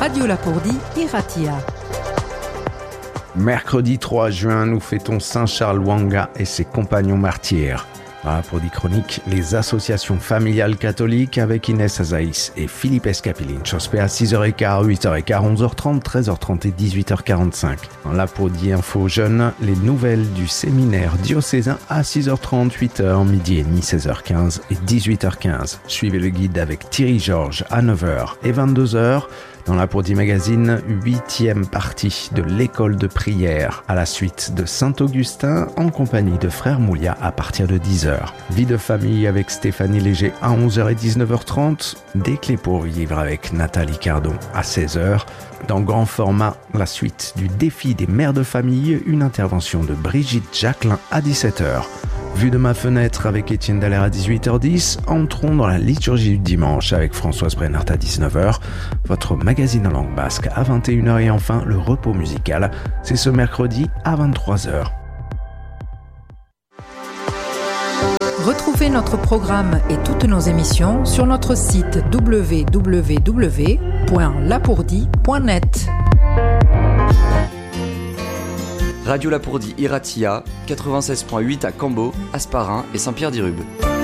Radio Lapourdie, Iratia. Mercredi 3 juin, nous fêtons Saint Charles Lwanga et ses compagnons martyrs. Dans la Lapourdie chronique, les associations familiales catholiques avec Inès Azaïs et Philippe Escapilin. Chospé à 6h15, 8h15, 11h30, 13h30 et 18h45. Dans la Lapourdie Info Jeunes, les nouvelles du séminaire diocésain à 6h30, 8h, midi et demi, 16h15 et 18h15. Suivez le guide avec Thierry Georges à 9h et 22h. Dans la Lapourdie Magazine, 8e partie de l'école de prière à la suite de Saint-Augustin en compagnie de Frère Moulia à partir de 10h. Vie de famille avec Stéphanie Léger à 11h et 19h30. Des clés pour vivre avec Nathalie Cardon à 16h. Dans grand format, la suite du défi des mères de famille, une intervention de Brigitte Jacquelin à 17h. Vue de ma fenêtre avec Étienne Dallaire à 18h10, entrons dans la liturgie du dimanche avec Françoise Brennart à 19h, votre magazine en langue basque à 21h et enfin le repos musical, c'est ce mercredi à 23h. Retrouvez notre programme et toutes nos émissions sur notre site www.lapourdie.net. Radio Lapourdie Iratia, 96.8 à Cambo, Hasparren et Saint-Pierre-d'Irube.